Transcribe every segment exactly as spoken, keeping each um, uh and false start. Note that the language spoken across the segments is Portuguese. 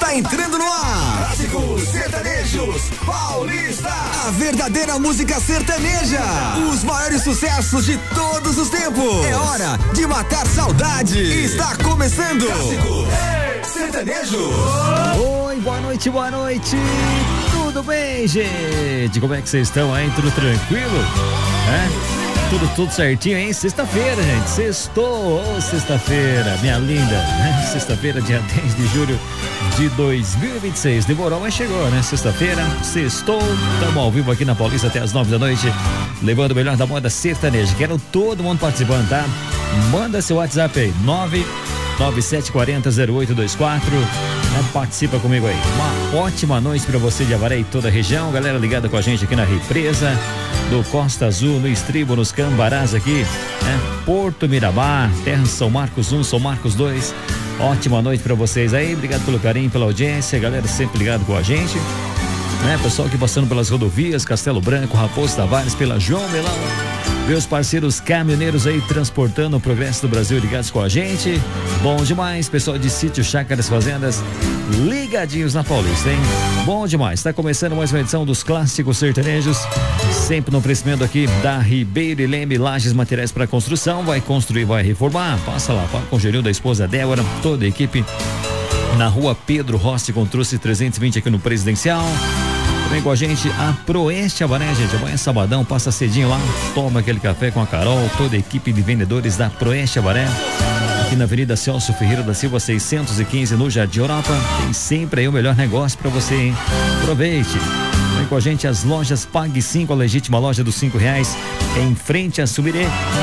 Está entrando no ar. Clássicos Sertanejos Paulista. A verdadeira música sertaneja. Os maiores sucessos de todos os tempos. É hora de matar saudade. Está começando. Clássicos Sertanejos. Oi, boa noite, boa noite. Tudo bem, gente? Como é que vocês estão aí? Tudo tranquilo? É? Tudo, tudo certinho, hein? Sexta-feira, gente. Sextou, oh, sexta-feira, minha linda. Sexta-feira, dia dez de julho de dois mil e vinte e seis. Demorou, mas chegou, né? Sexta-feira, sextou. Estamos ao vivo aqui na Paulista até as nove da noite, levando o melhor da moda sertaneja. Quero todo mundo participando, tá? Manda seu WhatsApp aí, nove nove sete quatro zero zero oito dois quatro. Né? Participa comigo aí. Uma ótima noite pra você de Avaré e toda a região. Galera ligada com a gente aqui na Represa, do Costa Azul, no Estribo, nos Cambarás aqui, né? Porto Miramar, Terra São Marcos um, São Marcos dois. Ótima noite pra vocês aí. Obrigado pelo carinho, pela audiência. Galera sempre ligado com a gente, né? Pessoal aqui passando pelas rodovias, Castelo Branco, Raposo Tavares, pela João Melão. Meus parceiros caminhoneiros aí transportando o progresso do Brasil ligados com a gente. Bom demais, pessoal de Sítio Chácaras Fazendas ligadinhos na Paulista, hein? Bom demais, está começando mais uma edição dos Clássicos Sertanejos, sempre no oferecimento aqui da Ribeiro e Leme Lajes Materiais para Construção. Vai construir, vai reformar, passa lá, fala com o Geril da esposa Débora, toda a equipe na rua Pedro Rossi com Truce trezentos e vinte aqui no Presidencial. Vem com a gente a Proeste Avaré, gente. Amanhã é sabadão, passa cedinho lá, toma aquele café com a Carol, toda a equipe de vendedores da Proeste Avaré, aqui na Avenida Celso Ferreira da Silva seiscentos e quinze, no Jardim Europa. Tem sempre aí o melhor negócio pra você, hein? Aproveite. Vem com a gente as lojas Pague cinco, a legítima loja dos cinco reais, em frente a Subirê.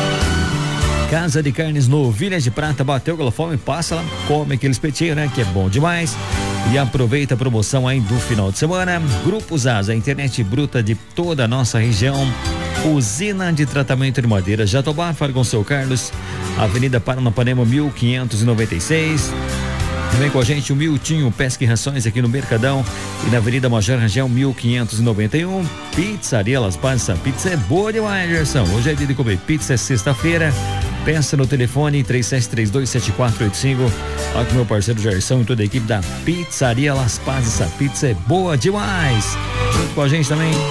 Casa de Carnes Novilhas de Prata, bateu aquela fome, passa lá, come aquele espetinho, né? Que é bom demais. E aproveita a promoção aí do final de semana. Grupo Zaz, a internet bruta de toda a nossa região. Usina de tratamento de madeira Jatobá, Fargão São Carlos, Avenida Paranapanema mil quinhentos e noventa e seis. Vem com a gente o Miltinho Pesca e Rações aqui no Mercadão e na Avenida Major Rangel mil quinhentos e noventa e um. Pizzaria Las Pazes, essa pizza é boa demais, Gerson. Hoje é dia de comer pizza, é sexta-feira. Pensa no telefone três sete três dois sete quatro oito cinco. Olha com meu parceiro Gerson e toda a equipe da Pizzaria Las Pazes, essa pizza é boa demais. Junto com a gente também